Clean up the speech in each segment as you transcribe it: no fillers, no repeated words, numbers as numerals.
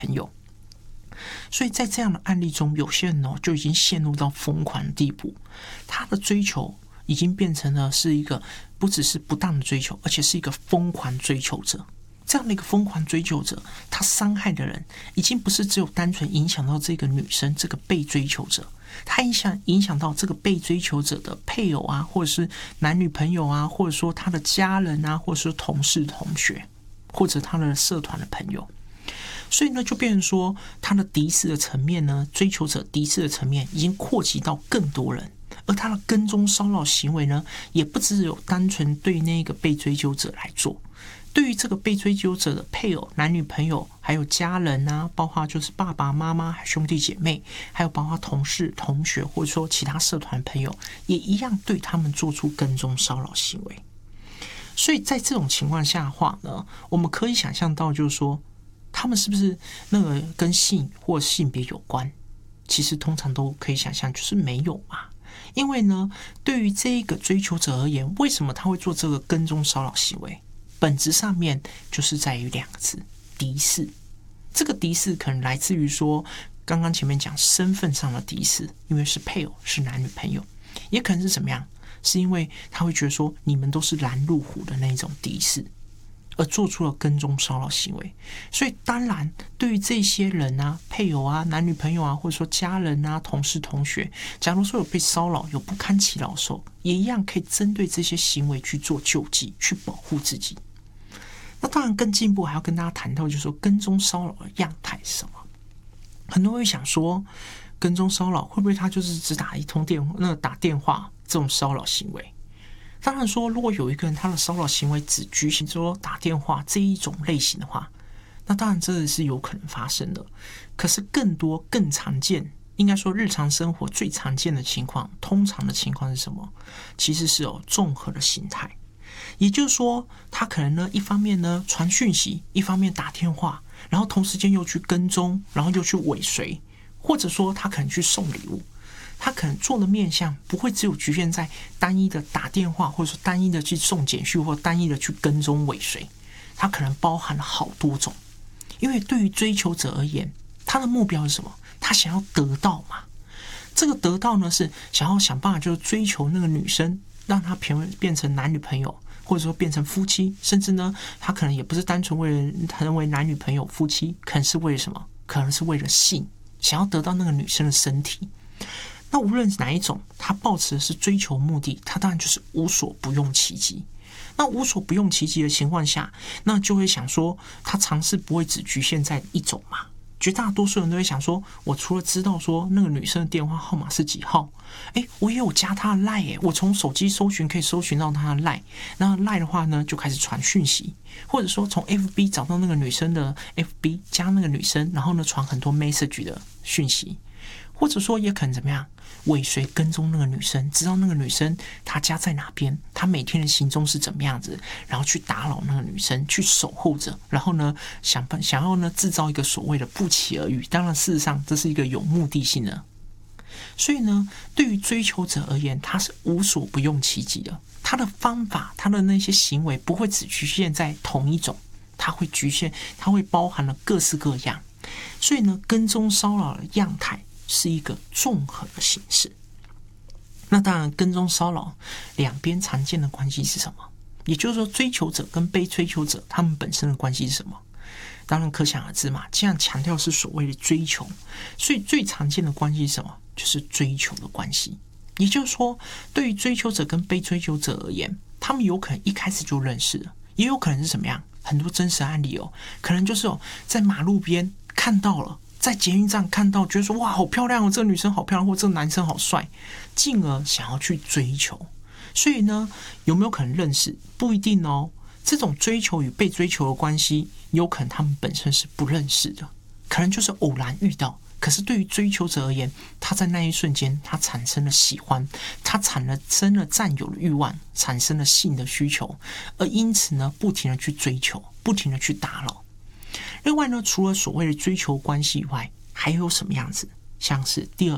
朋友。所以在这样的案例中，有些人就已经陷入到疯狂的地步，他的追求已经变成了是一个不只是不当的追求，而且是一个疯狂追求者。这样的一个疯狂追求者，他伤害的人已经不是只有单纯影响到这个女生，这个被追求者，他影响到这个被追求者的配偶啊，或者是男女朋友啊，或者说他的家人啊，或者说同事同学，或者他的社团的朋友。所以呢，就变成说他的敌视的层面呢，追求者敌视的层面已经扩及到更多人，而他的跟踪骚扰行为呢，也不只有单纯对那个被追求者来做，对于这个被追求者的配偶、男女朋友，还有家人啊，包括就是爸爸妈妈、兄弟姐妹，还有包括同事、同学，或者说其他社团朋友，也一样对他们做出跟踪骚扰行为。所以在这种情况下的话呢，我们可以想象到，就是说他们是不是那个跟性或性别有关？其实通常都可以想象，就是没有嘛。因为呢，对于这一个追求者而言，为什么他会做这个跟踪骚扰行为？本质上面就是在于两个字：敌视。这个敌视可能来自于说，刚刚前面讲身份上的敌视，因为是配偶，是男女朋友，也可能是怎么样？是因为他会觉得说，你们都是拦路虎的那种敌视。而做出了跟踪骚扰行为。所以当然对于这些人啊，配偶啊，男女朋友啊，或者说家人啊，同事同学，假如说有被骚扰，有不堪其扰的时候，也一样可以针对这些行为去做救济，去保护自己。那当然更进一步还要跟大家谈到，就是说跟踪骚扰的样态是什么。很多人会想说，跟踪骚扰会不会他就是只打一通电话，打电话这种骚扰行为？当然说，如果有一个人他的骚扰行为只局限说打电话这一种类型的话，那当然这是有可能发生的。可是更多更常见，应该说日常生活最常见的情况，通常的情况是什么？其实是有综合的形态。也就是说，他可能呢一方面呢传讯息，一方面打电话，然后同时间又去跟踪，然后又去尾随，或者说他可能去送礼物。他可能做的面向不会只有局限在单一的打电话，或者说单一的去送简讯，或单一的去跟踪尾随，他可能包含了好多种。因为对于追求者而言，他的目标是什么？他想要得到嘛。这个得到呢，是想要想办法就是追求那个女生，让她变成男女朋友，或者说变成夫妻，甚至呢，他可能也不是单纯为了成为男女朋友夫妻，可能是为了什么？可能是为了性，想要得到那个女生的身体。那无论哪一种，他抱持的是追求目的，他当然就是无所不用其极。那无所不用其极的情况下，那就会想说，他尝试不会只局限在一种嘛。绝大多数人都会想说，我除了知道说那个女生的电话号码是几号，我也有加她的 LINE， 我从手机搜寻可以搜寻到她的 LINE， 那 LINE 的话呢，就开始传讯息，或者说从 FB 找到那个女生的 FB， 加那个女生，然后呢传很多 message 的讯息。或者说也可能怎么样，尾随跟踪那个女生，知道那个女生她家在哪边，她每天的行踪是怎么样子，然后去打扰那个女生，去守候着，然后呢想要呢制造一个所谓的不期而遇。当然事实上这是一个有目的性的。所以呢，对于追求者而言，他是无所不用其极的。他的方法，他的那些行为不会只局限在同一种，他会包含了各式各样。所以呢，跟踪骚扰的样态是一个综合的形式。那当然跟踪骚扰两边常见的关系是什么？也就是说追求者跟被追求者他们本身的关系是什么？当然可想而知嘛，这样强调是所谓的追求，所以最常见的关系是什么？就是追求的关系。也就是说，对于追求者跟被追求者而言，他们有可能一开始就认识了，也有可能是怎么样？很多真实案例可能就是在马路边看到了，在捷运站看到，觉得说哇好漂亮这个女生好漂亮，或这个男生好帅，进而想要去追求。所以呢，有没有可能认识？不一定这种追求与被追求的关系，有可能他们本身是不认识的，可能就是偶然遇到。可是对于追求者而言，他在那一瞬间，他产生了喜欢，他产生了占有的欲望，产生了性的需求，而因此呢，不停的去追求，不停的去打扰。另外呢，除了所谓的追求关系以外，还有什么样子？像是第二种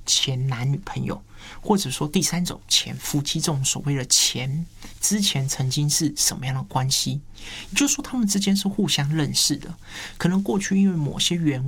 前男女朋友，或者说第三种前夫妻，这种所谓的之前曾经是什么样的关系，也就是说他们之间是互相认识的，可能过去因为某些缘